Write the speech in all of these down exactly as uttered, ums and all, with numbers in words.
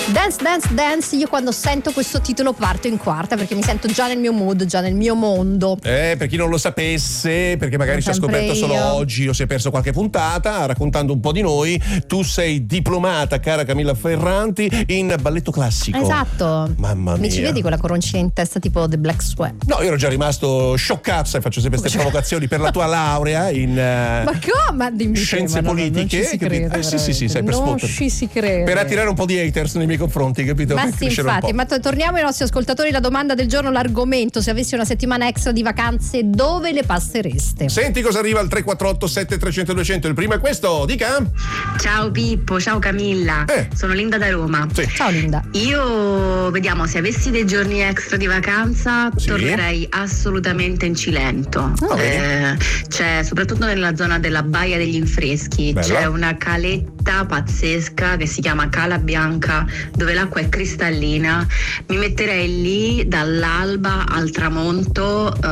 Dance, dance, dance, io quando sento questo titolo parto in quarta perché mi sento già nel mio mood, già nel mio mondo. Eh, per chi non lo sapesse, perché magari ci ha scoperto io. solo oggi o si è perso qualche puntata, raccontando un po' di noi, tu sei diplomata, cara Camilla Ferranti, in balletto classico. Esatto. Mamma mia. Mi ci vedi con la coroncina in testa tipo The Black Swan? No, io ero già rimasto scioccato, sai, faccio sempre queste provocazioni per la tua laurea in uh, ma come? Dimmi scienze te, ma politiche. non ci si crede, eh, sì, sì, sì, sai, per non spot. ci si crede. Per attirare un po' di haters nei miei confronti, capito? Ma Per sì, crescere un infatti, po'. ma to- torniamo ai nostri ascoltatori. La domanda del giorno, l'argomento: se avessi una settimana extra di vacanze, dove le passereste? Senti cosa arriva al tre quattro otto sette tre zero zero due zero zero. Il primo è questo, dica. Ciao Pippo, ciao Camilla, Eh. sono Linda da Roma. Sì. Ciao Linda. Io, vediamo, se avessi dei giorni extra di vacanza, Sì. tornerei assolutamente in Cilento. Ah, Eh, c'è, soprattutto nella zona della Baia degli Infreschi, Bella. c'è una caletta pazzesca che si chiama Cala Bianca, dove l'acqua è cristallina. Mi metterei lì dall'alba al tramonto. eh,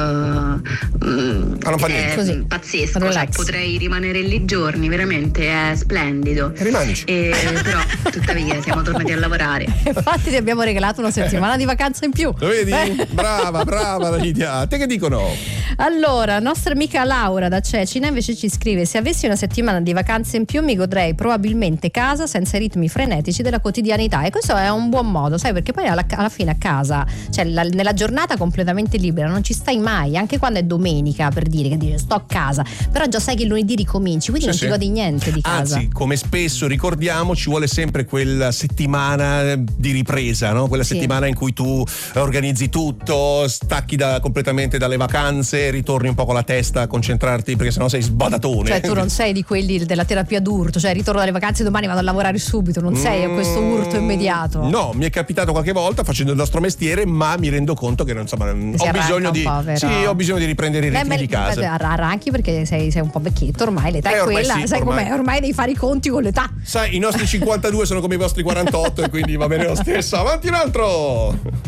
mm, Ah, non fa è niente. Così. pazzesco, cioè, Relax. potrei rimanere lì giorni, veramente è splendido. Rimanici. E, però tuttavia siamo tornati a lavorare. Infatti ti abbiamo regalato una settimana di vacanza in più. Lo vedi? Eh. Brava, brava Lidia. A te che dicono? Allora, nostra amica Laura da Cecina invece ci scrive: se avessi una settimana di vacanze in più mi godrei probabilmente casa senza i ritmi frenetici della quotidianità. E questo è un buon modo, sai, perché poi alla, alla fine a casa, cioè la, nella giornata completamente libera non ci stai mai, anche quando è domenica, per dire che dire sto a casa, però già sai che il lunedì ricominci, quindi Sì, non sì. ti godi niente di casa. Anzi, come spesso ricordiamo, ci vuole sempre quella settimana di ripresa, no? Quella Sì. settimana in cui tu organizzi tutto, stacchi da, completamente dalle vacanze, ritorni un po' con la testa a concentrarti, perché sennò sei sbadatone. Cioè tu non sei di quelli della terapia d'urto, cioè ritorno dalle vacanze domani vado a lavorare subito, non sei a questo urto immediato. No, mi è capitato qualche volta facendo il nostro mestiere, ma mi rendo conto che non, insomma, ho arranca bisogno un di po', vero? sì, ho bisogno di riprendere i Beh, ritmi beh, di casa. beh, arranchi perché sei, sei un po' vecchietto ormai, l'età Eh, è ormai quella, sì, sai ormai. com'è, ormai devi fare i conti con l'età. Sai, i nostri cinquantadue sono come i vostri quarantotto e quindi va bene lo stesso. Avanti un altro.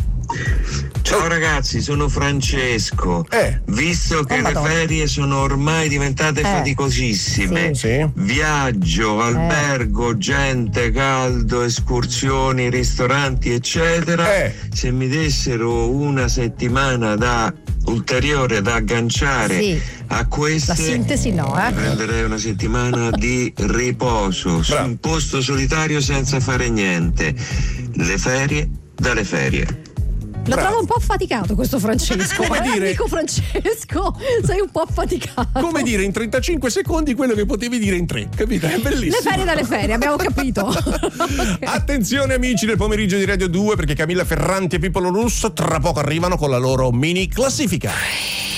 Ciao ragazzi, sono Francesco. Eh. Visto che Oh, le Madonna. ferie sono ormai diventate Eh. faticosissime, Sì. Sì. viaggio, albergo, gente, caldo, escursioni, ristoranti, eccetera. Eh. Se mi dessero una settimana da ulteriore da agganciare Sì. a queste, La sintesi no, eh. prenderei una settimana di riposo su Bravo. un posto solitario senza fare niente. Le ferie dalle ferie. Lo Bravo. trovo un po' affaticato questo Francesco. Come Eh, dire- Amico Francesco, sei un po' affaticato. Come dire in trentacinque secondi quello che potevi dire in tre, capito? È bellissimo. Le ferie dalle ferie, abbiamo capito. Ok. Attenzione amici del pomeriggio di Radio due, perché Camilla Ferranti e Pippo Russo tra poco arrivano con la loro mini classifica.